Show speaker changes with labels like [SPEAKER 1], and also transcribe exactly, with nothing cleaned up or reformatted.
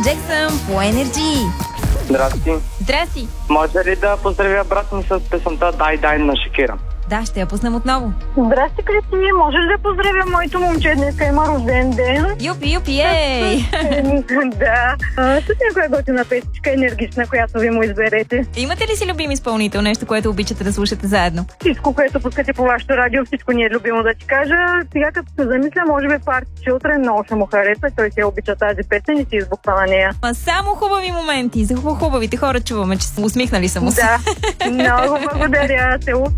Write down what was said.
[SPEAKER 1] Джексън по Енерджи.
[SPEAKER 2] Здрасти.
[SPEAKER 1] Здрасти.
[SPEAKER 2] Може ли да поздравя брат ми с песента Дай Дай на Шакира?
[SPEAKER 1] Да, ще я пуснем отново.
[SPEAKER 3] Здрасти, Кристи. Може ли да поздравя моето момче? Днеска има рожден ден.
[SPEAKER 1] Юпи, юпи, ей!
[SPEAKER 3] Да. А, с някоя готина песичка, енергична, която ви му изберете.
[SPEAKER 1] Имате ли си любим изпълнител? Нещо, което обичате да слушате заедно?
[SPEAKER 3] Всичко, което пускате по вашето радио, всичко ни е любимо да ти кажа. Сега като се замисля, може би Party Children много ще му хареса. Той се обича тази песен и си избухва на нея.
[SPEAKER 1] А само хубави моменти. За хубавите хора чуваме, че са усмихнали са му се.
[SPEAKER 3] Да. Много благодаря. Те